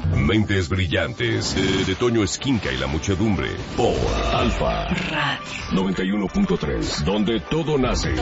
Mentes brillantes de Toño Esquinca y la muchedumbre por Alfa Radio 91.3, donde todo nace.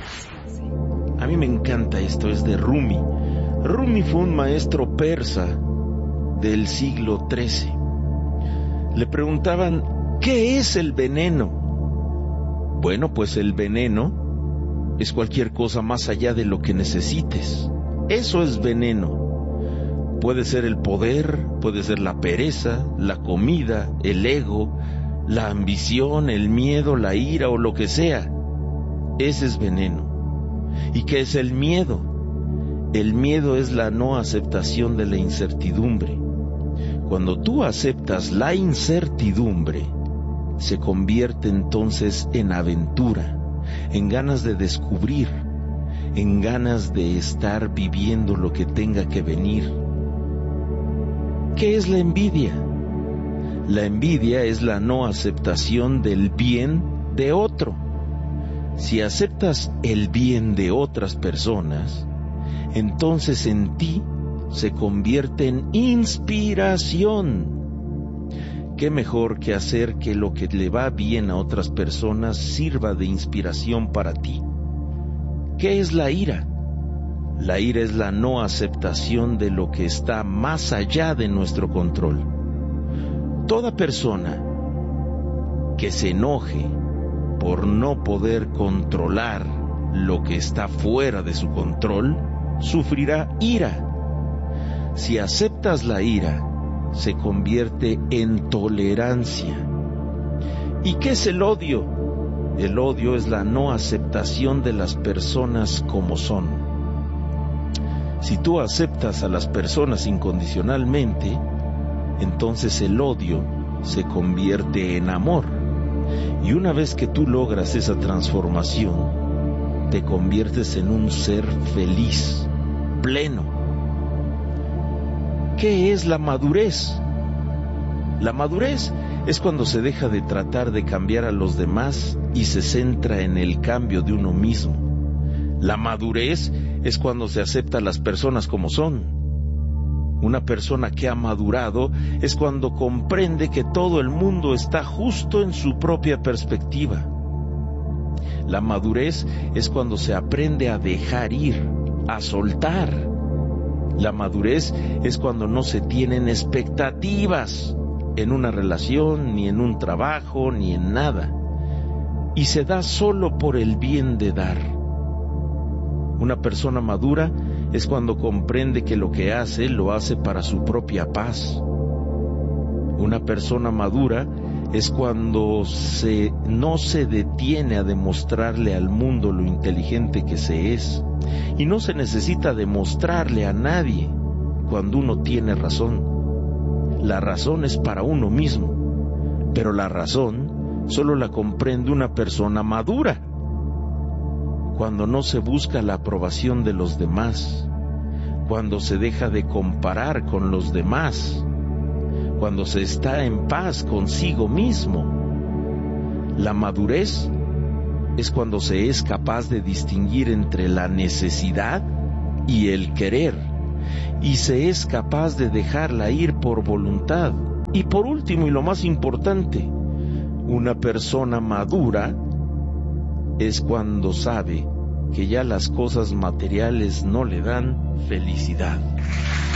A mí me encanta esto, es de Rumi. Rumi fue un maestro persa del siglo XIII. Le preguntaban, ¿qué es el veneno? Bueno, pues el veneno es cualquier cosa más allá de lo que necesites. Eso es veneno. Puede ser el poder, puede ser la pereza, la comida, el ego, la ambición, el miedo, la ira o lo que sea. Ese es veneno. ¿Y qué es el miedo? El miedo es la no aceptación de la incertidumbre. Cuando tú aceptas la incertidumbre, se convierte entonces en aventura, en ganas de descubrir, en ganas de estar viviendo lo que tenga que venir. ¿Qué es la envidia? La envidia es la no aceptación del bien de otro. Si aceptas el bien de otras personas, entonces en ti se convierte en inspiración. ¿Qué mejor que hacer que lo que le va bien a otras personas sirva de inspiración para ti? ¿Qué es la ira? La ira es la no aceptación de lo que está más allá de nuestro control. Toda persona que se enoje por no poder controlar lo que está fuera de su control, sufrirá ira. Si aceptas la ira, se convierte en tolerancia. ¿Y qué es el odio? El odio es la no aceptación de las personas como son. Si tú aceptas a las personas incondicionalmente, entonces el odio se convierte en amor. Y una vez que tú logras esa transformación, te conviertes en un ser feliz, pleno. ¿Qué es la madurez? La madurez es cuando se deja de tratar de cambiar a los demás y se centra en el cambio de uno mismo. La madurez es cuando se acepta a las personas como son. Una persona que ha madurado es cuando comprende que todo el mundo está justo en su propia perspectiva. La madurez es cuando se aprende a dejar ir, a soltar. La madurez es cuando no se tienen expectativas en una relación, ni en un trabajo, ni en nada. Y se da solo por el bien de dar. Una persona madura es cuando comprende que lo que hace, lo hace para su propia paz. Una persona madura es cuando no se detiene a demostrarle al mundo lo inteligente que se es. Y no se necesita demostrarle a nadie cuando uno tiene razón. La razón es para uno mismo, pero la razón solo la comprende una persona madura. Cuando no se busca la aprobación de los demás, cuando se deja de comparar con los demás, cuando se está en paz consigo mismo. La madurez es cuando se es capaz de distinguir entre la necesidad y el querer, y se es capaz de dejarla ir por voluntad. Y por último, y lo más importante, una persona madura es cuando sabe que ya las cosas materiales no le dan felicidad.